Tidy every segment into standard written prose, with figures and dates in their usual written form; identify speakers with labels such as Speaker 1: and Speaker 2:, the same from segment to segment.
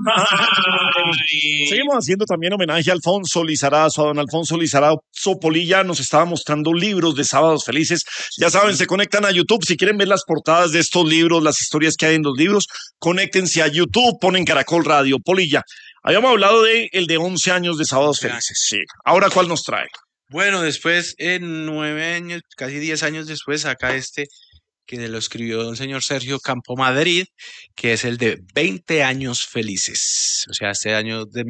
Speaker 1: Seguimos haciendo también homenaje a Alfonso Lizarazo, a don Alfonso Lizarazo Polilla. Nos estaba mostrando libros de Sábados Felices. Ya saben, se conectan a YouTube. Si quieren ver las portadas de estos libros, las historias que hay en los libros, conéctense a YouTube, ponen Caracol Radio Polilla. Habíamos hablado de el de 11 años de Sábados Felices. Sí. Ahora, ¿cuál nos trae?
Speaker 2: Bueno, después, en 9 años, casi 10 años después, acá que lo escribió el señor Sergio Campomadrid, que es el de 20 años felices, o sea, este año de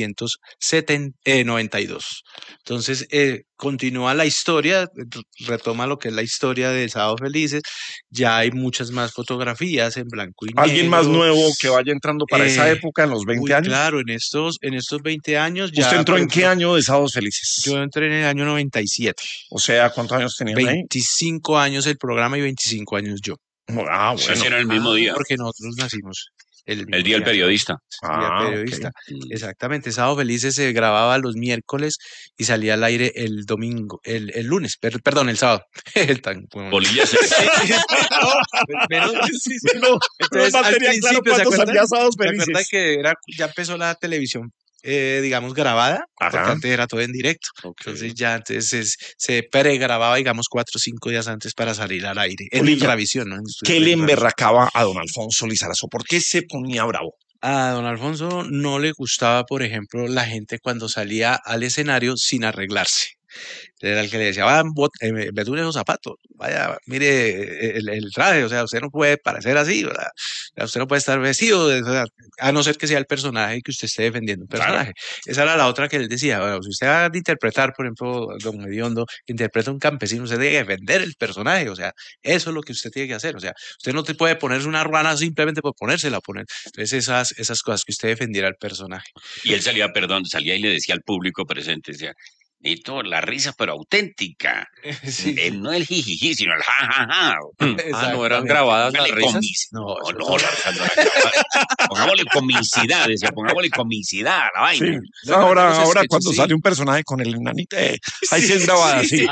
Speaker 2: 1992. Entonces, continúa la historia, retoma lo que es la historia de Sábado Felices, ya hay muchas más fotografías en blanco y negro.
Speaker 1: ¿Alguien más nuevo que vaya entrando para esa época, en los 20 años?
Speaker 2: Claro, en estos 20 años ya...
Speaker 1: ¿Usted entró en qué año de Sábados Felices?
Speaker 2: Yo entré en el año 97.
Speaker 1: O sea, ¿cuántos años tenían ahí?
Speaker 2: 25 años el programa y 25 años yo.
Speaker 1: Ah, bueno.
Speaker 3: Se hicieron el mismo día.
Speaker 2: Porque nosotros nacimos
Speaker 3: el día del periodista.
Speaker 2: El día del periodista. Okay. Exactamente. Sábado Felices se grababa los miércoles y salía al aire el domingo, el lunes, perdón, el sábado.
Speaker 3: Polilla se...
Speaker 2: Entonces, al principio, ¿se acuerdan que ya empezó la televisión? Digamos, grabada, porque antes era todo en directo. Okay. Entonces ya antes se pregrababa, digamos, 4 o 5 días antes para salir al aire. En Ultravisión, ¿no?
Speaker 1: ¿Qué le emberracaba a don Alfonso Lizarazo? ¿Por qué se ponía bravo?
Speaker 2: A don Alfonso no le gustaba, por ejemplo, la gente cuando salía al escenario sin arreglarse. Era el que le decía, betune esos zapatos, vaya, mire el traje, o sea, usted no puede parecer así, ¿verdad? Usted no puede estar vestido, a no ser que sea el personaje que usted esté defendiendo un personaje. Claro. Esa era la otra que él decía, bueno, si usted va a interpretar, por ejemplo, don Mediondo, interpreta un campesino, usted tiene que defender el personaje, o sea, eso es lo que usted tiene que hacer, o sea, usted no te puede ponerse una ruana simplemente por ponérsela a poner. Entonces esas cosas que usted defendiera al personaje.
Speaker 3: Y él salía y le decía al público presente, decía, necesito la risa, pero auténtica. Sí. No el jijiji, sino el jajaja.
Speaker 2: ¿No eran grabadas las risas?
Speaker 3: No, la risa no era grabada. Pongámosle comicidad, decía, pongámosle comicidad a la vaina.
Speaker 1: Sí. Ahora cuando sale un personaje con el enanito, ahí sí es grabada, sí.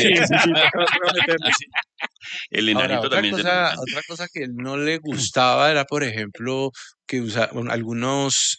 Speaker 3: El enanito también.
Speaker 2: Otra cosa que no le gustaba era, por ejemplo, que usaban algunas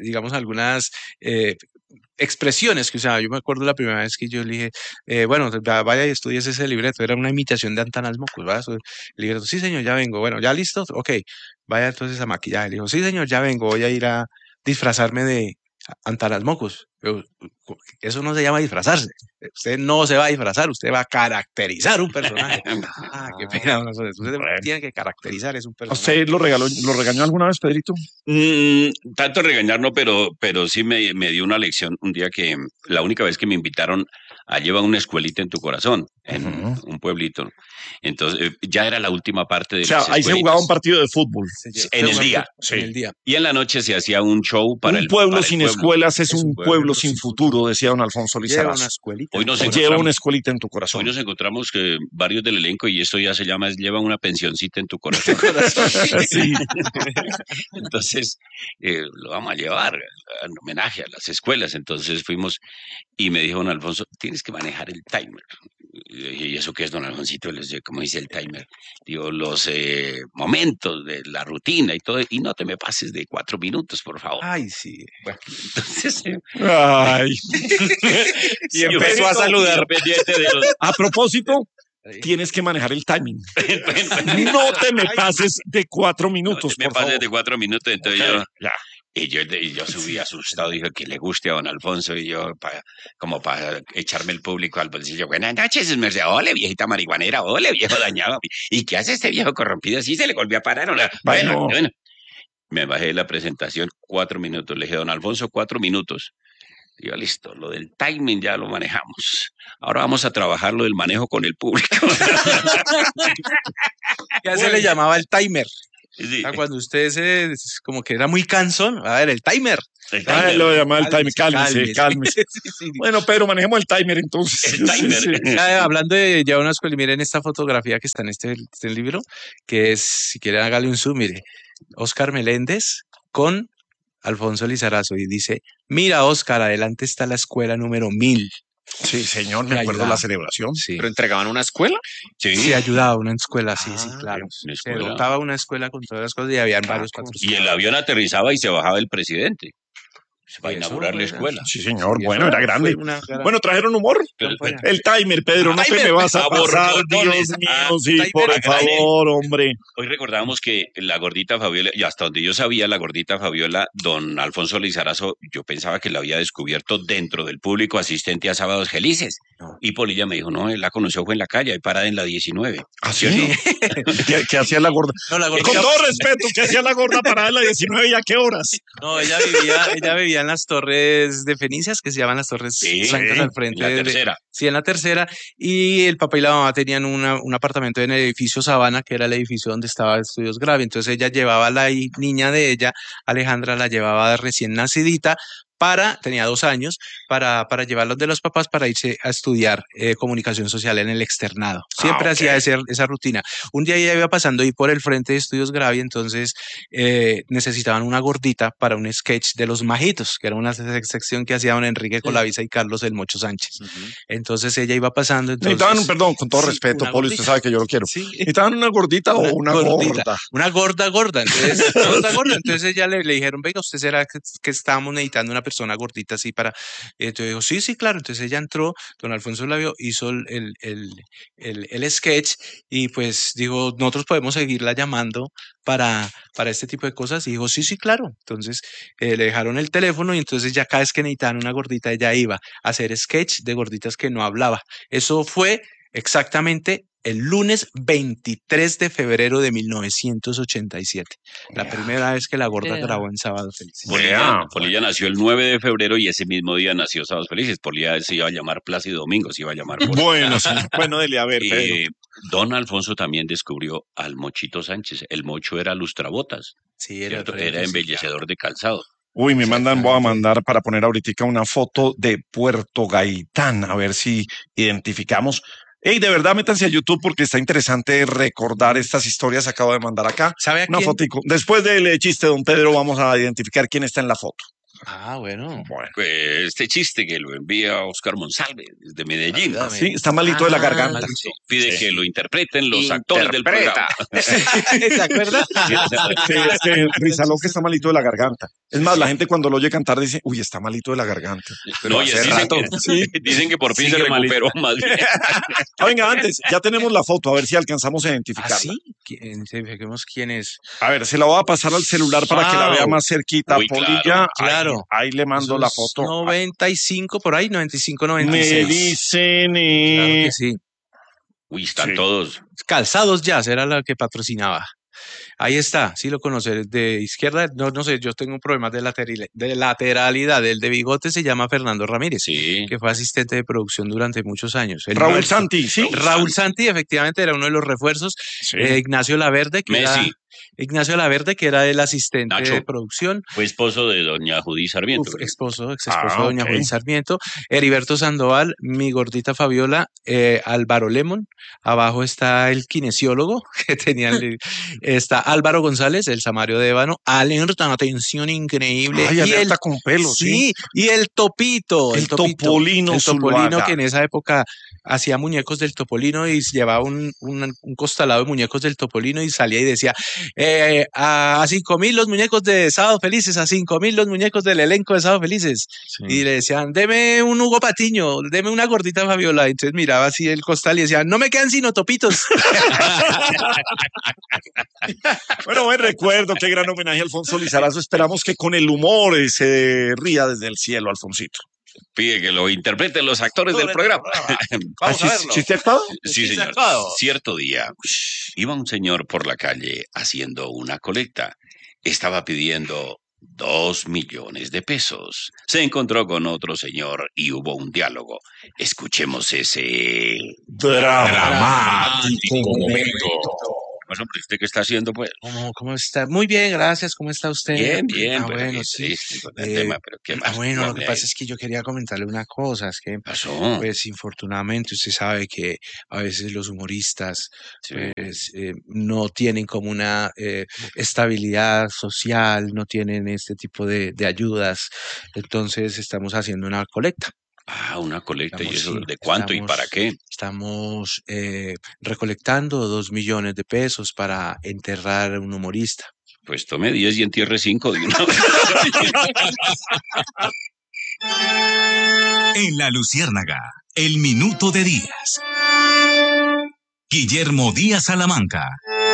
Speaker 2: expresiones que usaba. Yo me acuerdo la primera vez que yo le dije, bueno, vaya y estudies ese libreto, era una imitación de Antanas Mocos, ¿verdad? El libreto, sí señor, ya vengo, bueno, ¿ya listo? Ok, vaya entonces a maquillaje. Le dijo, sí señor, ya vengo, voy a ir a disfrazarme de Antanas Mocos. Eso no se llama disfrazarse, usted no se va a disfrazar, usted va a caracterizar un personaje. Qué pena, usted tiene que caracterizar es un personaje.
Speaker 1: ¿Usted lo regañó alguna vez, Pedrito?
Speaker 3: Tanto regañar no, pero sí me dio una lección un día que la única vez que me invitaron a llevar una escuelita en tu corazón, en un pueblito. Entonces, ya era la última parte de
Speaker 1: las ahí se jugaba un partido de fútbol.
Speaker 3: En el día.
Speaker 2: Sí. En el día.
Speaker 3: Y en la noche se hacía un show para
Speaker 1: un pueblo sin escuelas es un pueblo sin futuro, decía don Alfonso Lizarazo. Lleva una escuelita en tu corazón.
Speaker 3: Hoy nos encontramos que varios del elenco, y esto ya se llama, lleva una pensioncita en tu corazón.
Speaker 1: Sí.
Speaker 3: Entonces, lo vamos a llevar en homenaje a las escuelas. Entonces fuimos y me dijo don Alfonso, tienes que manejar el timer. ¿Y eso qué es, don Alfoncito? ¿Cómo dice el timer? Digo, los momentos de la rutina y todo, y no te me pases de 4 minutos, por favor.
Speaker 2: Ay, sí.
Speaker 3: Bueno, entonces...
Speaker 1: Ay.
Speaker 2: Y empezó a saludar.
Speaker 1: A propósito, tienes que manejar el timing. No te me pases de 4 minutos,
Speaker 3: no te me pases de 4 minutos, entonces yo...
Speaker 1: Ya.
Speaker 3: Y yo subí asustado, dije que le guste a don Alfonso, y yo, como para echarme el público al bolsillo, buenas noches, me decía, ole, viejita marihuanera, ole, viejo dañado, ¿y qué hace este viejo corrompido? Sí, se le volvió a parar, ¿o no? Bueno. Me bajé de la presentación 4 minutos, le dije, don Alfonso, 4 minutos. Y yo, listo, lo del timing ya lo manejamos. Ahora vamos a trabajar lo del manejo con el público.
Speaker 2: Ya se le llamaba el timer.
Speaker 3: Sí.
Speaker 2: Cuando usted como que era muy cansón, a ver, el timer.
Speaker 1: Lo llamaba el timer, cálmese. Sí. Bueno, pero manejemos el timer entonces.
Speaker 3: El timer.
Speaker 2: Sí. Hablando de ya una escuela, miren esta fotografía que está en este libro, que es, si quieren hágale un zoom, mire, Oscar Meléndez con Alfonso Lizarazo, y dice, mira Oscar, adelante está la escuela número 1000.
Speaker 1: Sí, señor,
Speaker 2: que
Speaker 1: me acuerdo de la
Speaker 2: ayudaba.
Speaker 1: celebración.
Speaker 2: Sí.
Speaker 4: ¿Pero entregaban una escuela?
Speaker 3: Sí.
Speaker 2: Sí, ayudaba a una escuela, sí, sí,
Speaker 4: Ah,
Speaker 2: claro.
Speaker 3: una
Speaker 2: Se
Speaker 3: escuela.
Speaker 2: dotaba una escuela con todas las cosas y habían varios
Speaker 3: Y el
Speaker 2: patrocinadores.
Speaker 3: avión aterrizaba y se bajaba el presidente. Va a
Speaker 2: Y eso
Speaker 3: inaugurar la
Speaker 2: era-
Speaker 3: escuela.
Speaker 1: Sí, señor,
Speaker 2: y
Speaker 1: bueno,
Speaker 2: eso
Speaker 1: era grande.
Speaker 2: fue una gran
Speaker 1: Bueno, trajeron humor.
Speaker 2: campaña.
Speaker 1: El timer, Pedro, no te me vas a
Speaker 3: a
Speaker 1: pasar, Dios
Speaker 3: borbotones.
Speaker 1: mío, sí,
Speaker 2: timer.
Speaker 1: por
Speaker 3: Hágale.
Speaker 1: favor, hombre.
Speaker 3: Hoy recordábamos que la gordita Fabiola, y hasta donde yo sabía, la gordita Fabiola, don Alfonso Lizarazo, yo pensaba que la había descubierto dentro del público asistente a Sábados Felices.
Speaker 2: No.
Speaker 3: Y Polilla me dijo, no, él la conoció fue en la calle, ahí parada en la 19.
Speaker 1: ¿Ah,
Speaker 3: ¿Sí o
Speaker 1: sí?
Speaker 3: no?
Speaker 1: ¿Qué hacía la gorda?
Speaker 2: No, la
Speaker 1: Con
Speaker 2: gordita,
Speaker 1: todo respeto, ¿qué hacía la gorda parada en la 19 y a qué horas?
Speaker 2: no, ella vivía en las torres de Fenicias, que se llaman las torres
Speaker 3: Sí,
Speaker 2: blancas
Speaker 1: sí,
Speaker 2: al
Speaker 3: En
Speaker 2: frente
Speaker 3: la
Speaker 2: de,
Speaker 3: tercera.
Speaker 2: sí, en la tercera, y el papá y la mamá tenían un apartamento en el edificio Sabana, que era el edificio donde estaba Estudios Gravi. Entonces ella llevaba a la niña de ella, Alejandra, la llevaba recién nacidita, tenía 2 años, para llevarlos de los papás para irse a estudiar comunicación social en el externado. Siempre
Speaker 1: ok.
Speaker 2: hacía esa rutina. Un día ella iba pasando ahí por el frente de Estudios Gravi, entonces necesitaban una gordita para un sketch de Los Majitos, que era una sección que hacía don Enrique Colavisa y Carlos el Mocho Sánchez. Entonces ella iba pasando,
Speaker 1: Necesitaban,
Speaker 2: entonces...
Speaker 1: perdón, con todo
Speaker 2: Sí,
Speaker 1: respeto,
Speaker 2: una
Speaker 1: Poli, usted
Speaker 2: gordita.
Speaker 1: sabe que yo lo quiero.
Speaker 2: Sí.
Speaker 1: ¿Necesitaban una gordita o una
Speaker 2: gordita,
Speaker 1: gorda?
Speaker 2: una gorda. Entonces, gorda. Entonces ella le dijeron, venga, ¿usted será que estábamos necesitando una persona gordita así para...? Entonces dijo, sí, claro. Entonces ella entró, don Alfonso la vio, hizo el sketch y pues dijo, nosotros podemos seguirla llamando para este tipo de cosas. Y dijo, sí, claro. Entonces le dejaron el teléfono y entonces ya cada vez que necesitaban una gordita, ella iba a hacer sketch de gorditas que no hablaba. Eso fue exactamente el lunes 23 de febrero de 1987. La primera vez que la gorda grabó en Sábado Felices.
Speaker 3: Polilla nació el 9 de febrero y ese mismo día nació Sábados Felices. Polilla se iba a llamar Plácido Domingo, se iba a llamar Polilla.
Speaker 1: Bueno, sí. Bueno, dele, a ver, Pedro.
Speaker 3: Don Alfonso también descubrió al Mochito Sánchez. El Mocho era lustrabotas,
Speaker 2: Sí, era,
Speaker 3: ¿cierto?
Speaker 2: Alfredo,
Speaker 3: Era
Speaker 2: sí,
Speaker 3: embellecedor de calzado.
Speaker 1: Uy, me mandan, voy a
Speaker 2: exactamente.
Speaker 1: mandar para poner ahorita una foto de Puerto Gaitán, a ver si identificamos. Ey, de verdad, métanse a YouTube porque está interesante recordar estas historias. Acabo de mandar acá
Speaker 2: ¿Sabe a
Speaker 1: una
Speaker 2: quién?
Speaker 1: fotico. Después del chiste de don Pedro, vamos a identificar quién está en la foto.
Speaker 2: Ah, bueno.
Speaker 1: Bueno.
Speaker 3: Pues este chiste que lo envía Oscar Monsalve desde Medellín.
Speaker 2: Ayúdame.
Speaker 1: Sí, está malito de la garganta.
Speaker 3: Sí, pide
Speaker 1: Sí.
Speaker 3: que lo interpreten los actores del programa.
Speaker 2: ¿Se acuerda?
Speaker 1: Sí, es que Rizaló que está malito de la garganta. Es más, la gente cuando lo oye cantar dice, uy, está malito de la garganta. Pero
Speaker 3: No, y
Speaker 1: hace
Speaker 3: dicen
Speaker 1: rato.
Speaker 3: que,
Speaker 1: Sí.
Speaker 3: dicen que por fin
Speaker 2: Sigue
Speaker 3: se recuperó más bien.
Speaker 1: Ah, venga, antes, ya tenemos la foto, a ver si alcanzamos a
Speaker 2: ¿Ah,
Speaker 1: identificarla.
Speaker 2: sí? Verifiquemos quién es.
Speaker 1: A ver, se la voy a pasar al celular para que la vea
Speaker 2: Wow.
Speaker 1: más cerquita,
Speaker 3: Uy, claro,
Speaker 1: Polilla.
Speaker 2: claro.
Speaker 1: Ahí le mando
Speaker 2: Eso
Speaker 1: la
Speaker 2: es
Speaker 1: foto.
Speaker 2: 95 por ahí, 95,
Speaker 1: Me
Speaker 2: 96.
Speaker 1: dicen.
Speaker 2: Claro que sí.
Speaker 3: Uy, están
Speaker 1: Sí.
Speaker 3: todos.
Speaker 2: Calzados Jazz era la que patrocinaba. Ahí está, sí lo conoce, de izquierda, no sé, yo tengo problemas de lateralidad. El de bigote se llama Fernando Ramírez,
Speaker 3: Sí.
Speaker 2: que fue asistente de producción durante muchos años. El
Speaker 1: Raúl
Speaker 2: nuestro.
Speaker 1: Santi, sí.
Speaker 2: Raúl Santi, efectivamente, era uno de los refuerzos.
Speaker 1: Sí.
Speaker 2: Ignacio Laverde, que era el asistente
Speaker 3: Nacho.
Speaker 2: de producción.
Speaker 3: Fue esposo de doña Judy Sarmiento.
Speaker 2: Ex esposo de
Speaker 1: Ah,
Speaker 2: doña
Speaker 1: ok.
Speaker 2: Judy Sarmiento, Heriberto Sandoval, mi gordita Fabiola, Álvaro Lemon, abajo está el kinesiólogo que tenían, está Álvaro González, el Samario de Ébano, alerta, atención increíble.
Speaker 1: Ay,
Speaker 2: y
Speaker 1: alerta con pelo, sí.
Speaker 2: y el Topito,
Speaker 1: El Topolino
Speaker 2: el Topolino
Speaker 1: Zuluaga.
Speaker 2: que en esa época hacía muñecos del Topolino y llevaba un costalado de muñecos del Topolino y salía y decía, a 5,000 los muñecos de Sábado Felices, a 5,000 los muñecos del elenco de Sábado Felices.
Speaker 1: Sí.
Speaker 2: Y le decían, deme un Hugo Patiño, deme una gordita Fabiola. Entonces miraba así el costal y decía, no me quedan sino topitos.
Speaker 1: Bueno, buen recuerdo, qué gran homenaje a Alfonso Lizarazo. Esperamos que con el humor se ría desde el cielo, Alfonsito.
Speaker 3: Pide que lo interpreten los actores del programa.
Speaker 2: Vamos a verlo.
Speaker 1: ¿Chiste actuado?
Speaker 3: Sí, señor.
Speaker 2: actuado.
Speaker 3: Cierto día, iba un señor por la calle haciendo una colecta. Estaba pidiendo 2 millones de pesos. Se encontró con otro señor y hubo un diálogo. Escuchemos ese
Speaker 1: Dramático
Speaker 3: momento. Pues, hombre, ¿usted qué está haciendo, pues?
Speaker 2: ¿Cómo está? Muy bien, gracias. ¿Cómo está usted?
Speaker 3: Bien, bien,
Speaker 2: Ah,
Speaker 3: pero
Speaker 2: bueno,
Speaker 3: bien
Speaker 2: sí.
Speaker 3: triste con el tema, pero ¿qué más?
Speaker 2: Bueno, lo que
Speaker 3: Hable
Speaker 2: pasa
Speaker 3: ahí.
Speaker 2: es que yo quería comentarle una cosa, es que
Speaker 3: ¿Qué pasó?
Speaker 2: pues infortunadamente usted sabe que a veces los humoristas
Speaker 3: Sí.
Speaker 2: pues no tienen como una estabilidad social, no tienen este tipo de ayudas, entonces estamos haciendo una colecta.
Speaker 3: Ah, una colecta, ¿y
Speaker 2: Estamos,
Speaker 3: eso
Speaker 2: sí,
Speaker 3: de cuánto y para qué?
Speaker 2: estamos recolectando 2 millones de pesos para enterrar a un humorista.
Speaker 3: Pues tome 10 y entierre 5 de una.
Speaker 4: En La Luciérnaga, el minuto de Díaz. Guillermo Díaz Salamanca.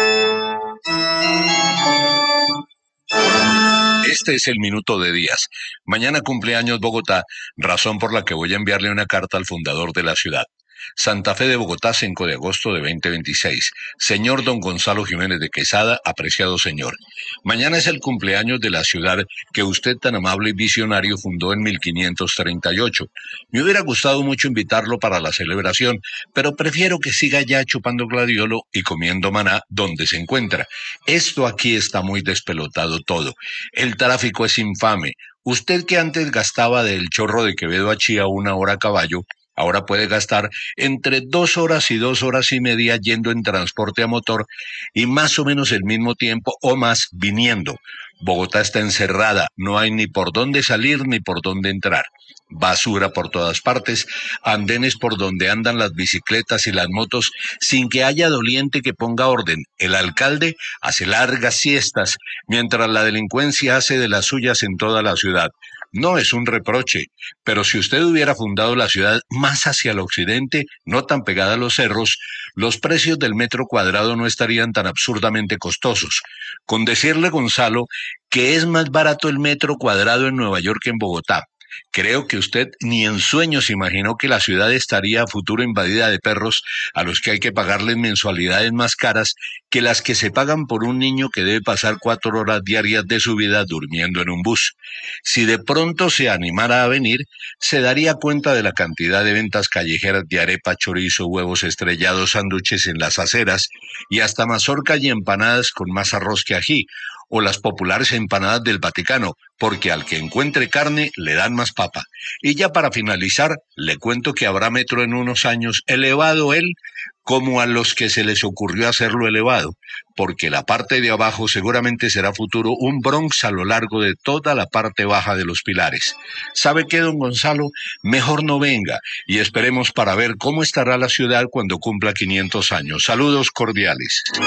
Speaker 5: Este es el minuto de Díaz. Mañana cumpleaños Bogotá, razón por la que voy a enviarle una carta al fundador de la ciudad. Santa Fe de Bogotá, 5 de agosto de 2026. Señor don Gonzalo Jiménez de Quesada, apreciado señor. Mañana es el cumpleaños de la ciudad que usted tan amable y visionario fundó en 1538. Me hubiera gustado mucho invitarlo para la celebración, pero prefiero que siga ya chupando gladiolo y comiendo maná donde se encuentra. Esto aquí está muy despelotado todo. El tráfico es infame. Usted que antes gastaba del Chorro de Quevedo a Chía 1 hora a caballo, ahora puede gastar entre 2 horas y 2 horas y media yendo en transporte a motor y más o menos el mismo tiempo o más viniendo. Bogotá está encerrada, no hay ni por dónde salir ni por dónde entrar. Basura por todas partes, andenes por donde andan las bicicletas y las motos sin que haya doliente que ponga orden. El alcalde hace largas siestas mientras la delincuencia hace de las suyas en toda la ciudad. No es un reproche, pero si usted hubiera fundado la ciudad más hacia el occidente, no tan pegada a los cerros, los precios del metro cuadrado no estarían tan absurdamente costosos. Con decirle, Gonzalo, que es más barato el metro cuadrado en Nueva York que en Bogotá. Creo que usted ni en sueños imaginó que la ciudad estaría a futuro invadida de perros a los que hay que pagarles mensualidades más caras que las que se pagan por un niño que debe pasar 4 horas diarias de su vida durmiendo en un bus. Si de pronto se animara a venir, se daría cuenta de la cantidad de ventas callejeras de arepa, chorizo, huevos estrellados, sándwiches en las aceras y hasta mazorca y empanadas con más arroz que ají, o las populares empanadas del Vaticano, porque al que encuentre carne le dan más papa. Y ya para finalizar, le cuento que habrá metro en unos años, elevado él, como a los que se les ocurrió hacerlo elevado, porque la parte de abajo seguramente será futuro un Bronx a lo largo de toda la parte baja de los pilares. ¿Sabe qué, don Gonzalo? Mejor no venga y esperemos para ver cómo estará la ciudad cuando cumpla 500 años. Saludos cordiales.